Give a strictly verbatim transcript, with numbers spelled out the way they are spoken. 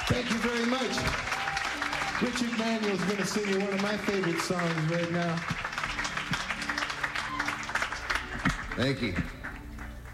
Thank you very much. Richard Manuel's going to sing you one of my favorite songs right now. Thank you.